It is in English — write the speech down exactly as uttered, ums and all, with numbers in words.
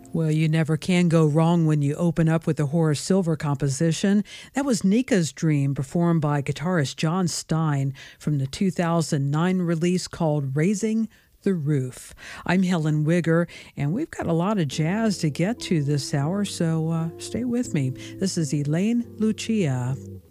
Well, you never can go wrong when you open up with a Horace Silver composition. That was Nika's Dream, performed by guitarist John Stein from the two thousand nine release called Raising the Roof. I'm Helen Wigger, and we've got a lot of jazz to get to this hour, so uh, stay with me. This is Elaine Lucia.